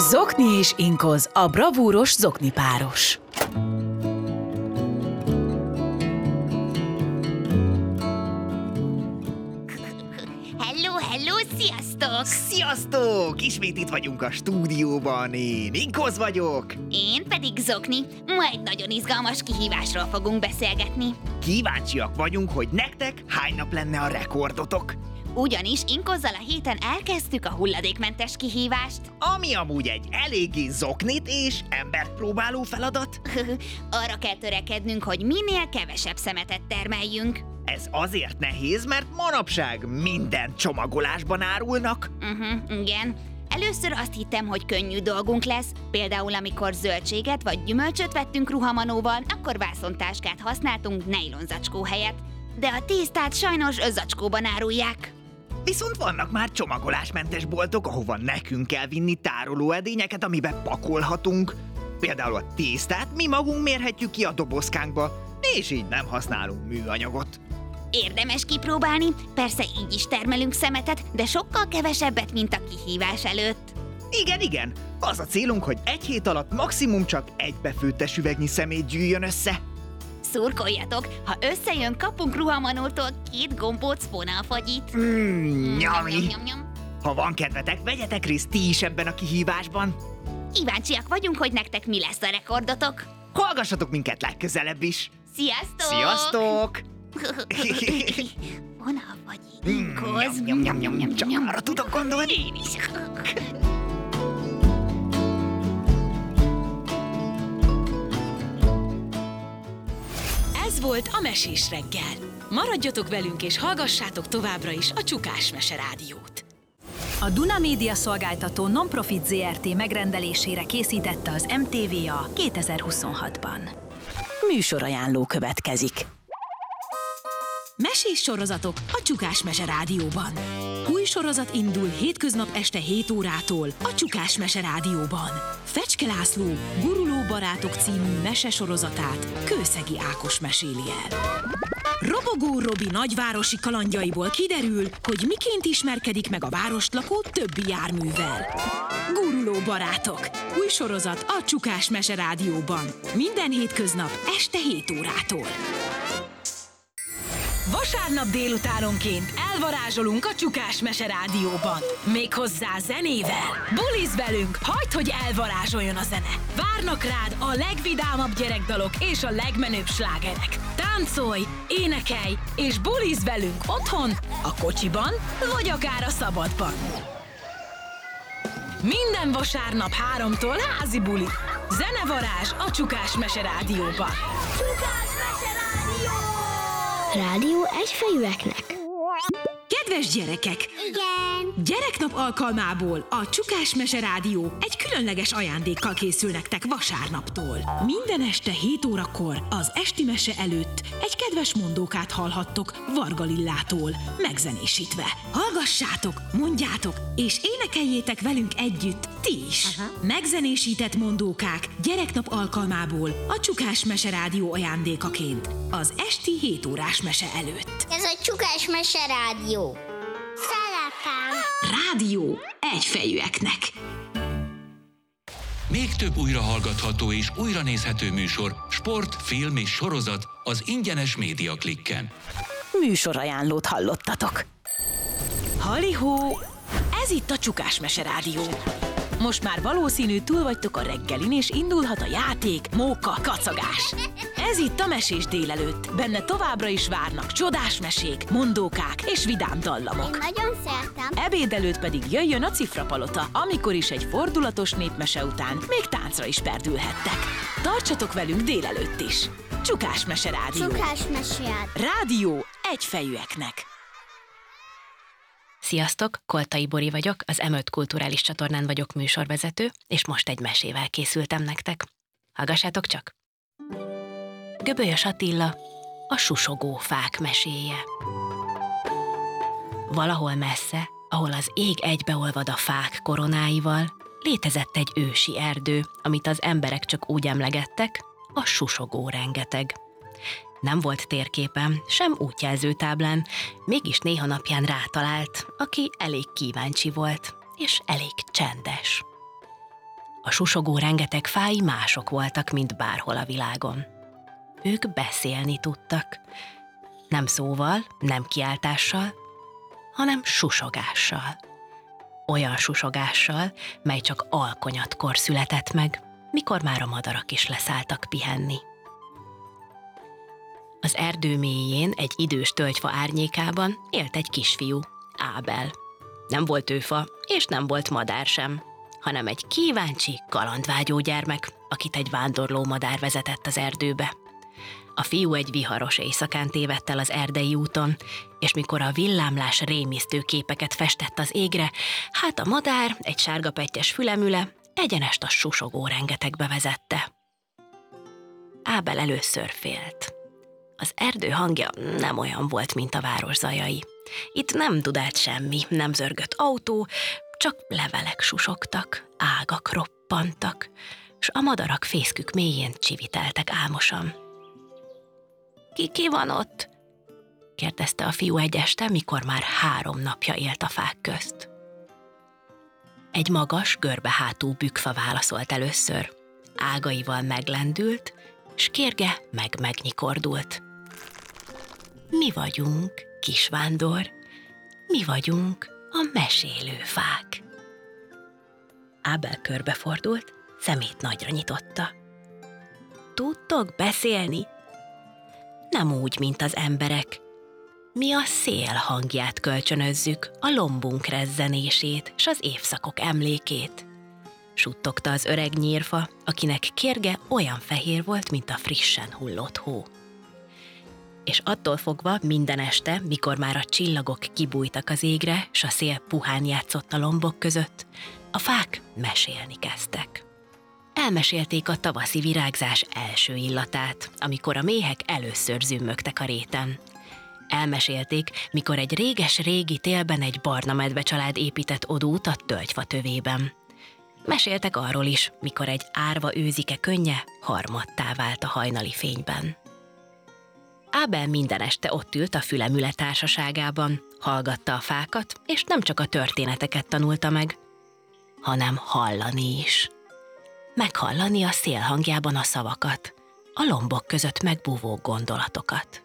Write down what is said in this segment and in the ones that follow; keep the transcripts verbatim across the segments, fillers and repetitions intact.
Zokni és Inkoz, a bravúros zokni páros. Hello, hello, sziasztok! Sziasztok! Ismét itt vagyunk a stúdióban, én Inkoz vagyok. Én pedig Zokni. Ma egy nagyon izgalmas kihívásról fogunk beszélgetni. Kíváncsiak vagyunk, hogy nektek hány nap lenne a rekordotok. Ugyanis Inkozzal a héten elkezdtük a hulladékmentes kihívást. Ami amúgy egy eléggé zoknit és embert próbáló feladat. Arra kell törekednünk, hogy minél kevesebb szemetet termeljünk. Ez azért nehéz, mert manapság minden csomagolásban árulnak. Uh-huh, igen. Először azt hittem, hogy könnyű dolgunk lesz. Például amikor zöldséget vagy gyümölcsöt vettünk ruhamanóval, akkor vászontáskát használtunk nejlonzacskó helyett. De a tésztát sajnos özzacskóban árulják. Viszont vannak már csomagolásmentes boltok, ahova nekünk kell vinni tárolóedényeket, amiben pakolhatunk. Például a tésztát mi magunk mérhetjük ki a dobozkánkba, és így nem használunk műanyagot. Érdemes kipróbálni, persze így is termelünk szemetet, de sokkal kevesebbet, mint a kihívás előtt. Igen, igen, az a célunk, hogy egy hét alatt maximum csak egy befőttes üvegnyi szemét gyűjjön össze. Szurkoljatok, ha összejön, kapunk ruhamanótól két gombóc vonalfagyit. Mmm, nyami! Nyom, nyom, nyom. Ha van kedvetek, vegyetek részt ti is ebben a kihívásban. Kíváncsiak vagyunk, hogy nektek mi lesz a rekordotok. Hallgassatok minket legközelebb is. Sziasztok! Sziasztok! Vonalfagyi, Mm, Inkoz. nyom, nyom, nyom, nyom, csak arra tudok gondolni. Én is. Ez volt a Mesés reggel. Maradjatok velünk és hallgassátok továbbra is a Csukás Mese Rádiót. A Duna Média Szolgáltató Nonprofit zé er té megrendelésére készítette az em té vé á kétezer-huszonhatban. Műsorajánló következik. Mesés sorozatok a Csukás Mese Rádióban. Új sorozat indul hétköznap este hét órától a Csukás Mese Rádióban. Fecske László Guruló barátok című mesesorozatát Kőszegi Ákos meséli el. Robogó Robi nagyvárosi kalandjaiból kiderül, hogy miként ismerkedik meg a várost lakó többi járművel. Guruló barátok. Új sorozat a Csukás Mese Rádióban. Minden hétköznap este hét órától. Vasárnap délutánonként elvarázsolunk a Csukás Mese Rádióban. Méghozzá zenével. Bulizz velünk, hagyd, hogy elvarázsoljon a zene. Várnak rád a legvidámabb gyerekdalok és a legmenőbb slágerek. Táncolj, énekelj és bulizz velünk otthon, a kocsiban vagy akár a szabadban. Minden vasárnap háromtól házi buli. Zenevarázs a Csukás Mese Rádióban. Csukás Mese Rádió! Rádió egyfejűeknek. Kedves gyerekek! Igen! Gyereknap alkalmából a Csukás Mese Rádió egy különleges ajándékkal készül nektek vasárnaptól. Minden este hét órakor az esti mese előtt egy kedves mondókát hallhattok Varga Lillától, megzenésítve. Hallgassátok, mondjátok, és énekeljétek velünk együtt ti is. Aha. Megzenésített mondókák gyereknap alkalmából a Csukás Mese Rádió ajándékaként az esti hét órás mese előtt. Ez a Csukás Mese Rádió. Szeretem! Rádió egyfejűeknek. Még több újrahallgatható és újranézhető műsor, sport, film és sorozat az ingyenes Média Klikken. Műsorajánlót hallottatok. Halihó! Ez itt a Csukás Mese Rádió. Most már valószínű túl vagytok a reggelin, és indulhat a játék, móka, kacagás. Ez itt a Mesés délelőtt. Benne továbbra is várnak csodás mesék, mondókák és vidám dallamok. Én nagyon szeretem. Ebéd előtt pedig jöjjön a Cifrapalota, amikor is egy fordulatos népmese után még táncra is perdülhettek. Tartsatok velünk délelőtt is. Csukás Mese Rádió. Csukás Mese Rádió. Rádió egyfejűeknek. Sziasztok, Koltai Bori vagyok, az em öt kulturális csatornán vagyok műsorvezető, és most egy mesével készültem nektek. Hallgassátok csak! Göbölyös Attila, a susogó fák meséje. Valahol messze, ahol az ég egybeolvad a fák koronáival, létezett egy ősi erdő, amit az emberek csak úgy emlegettek, a susogó rengeteg. Nem volt térképen, sem útjelzőtáblán, mégis néha napján rátalált, aki elég kíváncsi volt, és elég csendes. A susogó rengeteg fái mások voltak, mint bárhol a világon. Ők beszélni tudtak. Nem szóval, nem kiáltással, hanem susogással. Olyan susogással, mely csak alkonyatkor született meg, mikor már a madarak is leszálltak pihenni. Az erdő mélyén, egy idős tölgyfa árnyékában élt egy kisfiú, Ábel. Nem volt ő fa, és nem volt madár sem, hanem egy kíváncsi, kalandvágyó gyermek, akit egy vándorló madár vezetett az erdőbe. A fiú egy viharos éjszakán tévedt el az erdei úton, és mikor a villámlás rémisztő képeket festett az égre, hát a madár, egy sárgapettyes fülemüle, egyenest a susogó rengetegbe vezette. Ábel először félt. Az erdő hangja nem olyan volt, mint a város zajai. Itt nem dudált semmi, nem zörgött autó, csak levelek susogtak, ágak roppantak, s a madarak fészkük mélyén csiviteltek álmosan. Ki, ki van ott? Kérdezte a fiú egy este, mikor már három napja élt a fák közt. Egy magas, görbehátú bükfa válaszolt először. Ágaival meglendült, s kérge meg megnyikordult. Mi vagyunk, kisvándor, mi vagyunk a mesélő fák. Ábel körbefordult, szemét nagyra nyitotta. Tudtok beszélni? Nem úgy, mint az emberek. Mi a szél hangját kölcsönözzük, a lombunk rezzenését s az évszakok emlékét. Suttogta az öreg nyírfa, akinek kérge olyan fehér volt, mint a frissen hullott hó. És attól fogva minden este, mikor már a csillagok kibújtak az égre, s a szél puhán játszott a lombok között, a fák mesélni kezdtek. Elmesélték a tavaszi virágzás első illatát, amikor a méhek először zümmögtek a réten. Elmesélték, mikor egy réges-régi télben egy barna medve család épített odót a tölgyfa tövében. Meséltek arról is, mikor egy árva őzike könnye harmattá vált a hajnali fényben. Ábel minden este ott ült a fülemüle társaságában, hallgatta a fákat, és nem csak a történeteket tanulta meg, hanem hallani is. Meghallani a szél hangjában a szavakat, a lombok között megbúvó gondolatokat.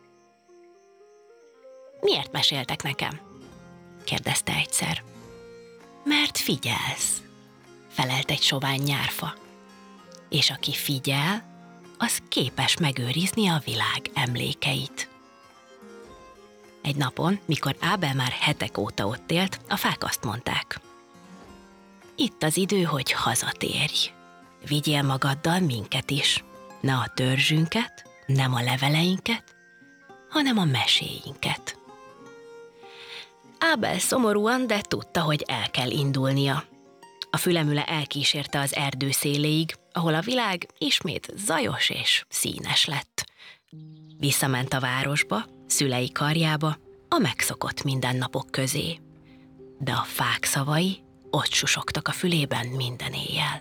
Miért meséltek nekem? Kérdezte egyszer. Mert figyelsz, felelt egy sovány nyárfa. És aki figyel, az képes megőrizni a világ emlékeit. Egy napon, mikor Ábel már hetek óta ott élt, a fák azt mondták. Itt az idő, hogy hazatérj. Vigyél magaddal minket is. Ne a törzsünket, nem a leveleinket, hanem a meséinket. Ábel szomorúan, de tudta, hogy el kell indulnia. A fülemüle elkísérte az erdő széléig, ahol a világ ismét zajos és színes lett. Visszament a városba, szülei karjába, a megszokott mindennapok közé. De a fák szavai ott susogtak a fülében minden éjjel.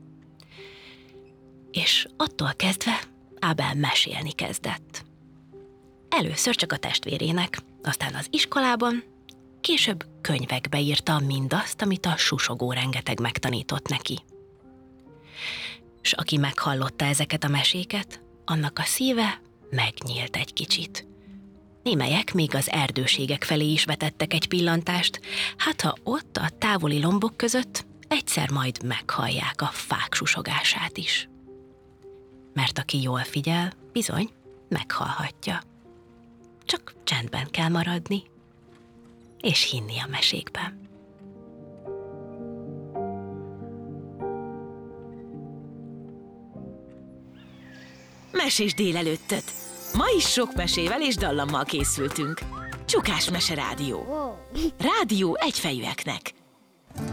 És attól kezdve Ábel mesélni kezdett. Először csak a testvérének, aztán az iskolában, később könyvekbe írta mindazt, amit a susogó rengeteg megtanított neki. S aki meghallotta ezeket a meséket, annak a szíve megnyílt egy kicsit. Némelyek még az erdőségek felé is vetettek egy pillantást, hát ha ott a távoli lombok között egyszer majd meghallják a fák susogását is. Mert aki jól figyel, bizony meghallhatja. Csak csendben kell maradni, és hinni a mesékben. Mesés délelőttöt! Ma is sok mesével és dallammal készültünk. Csukás Mese Rádió. Rádió egyfejűeknek.